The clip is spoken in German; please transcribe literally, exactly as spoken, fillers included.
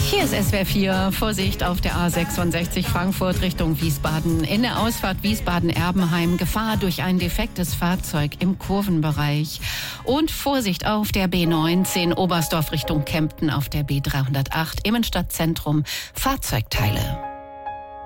Hier ist S W R vier. Vorsicht auf der A sechsundsechzig Frankfurt Richtung Wiesbaden. In der Ausfahrt Wiesbaden-Erbenheim Gefahr durch ein defektes Fahrzeug im Kurvenbereich. Und Vorsicht auf der B neunzehn Oberstdorf Richtung Kempten auf der B dreihundertacht Immenstadt Zentrum. Fahrzeugteile.